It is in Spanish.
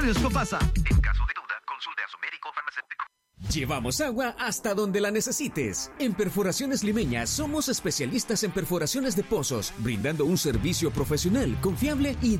Laboratorios Copasa. En caso de duda, consulte a su médico farmacéutico. Llevamos agua hasta donde la necesites. En Perforaciones Limeña somos especialistas en perforaciones de pozos, brindando un servicio profesional, confiable y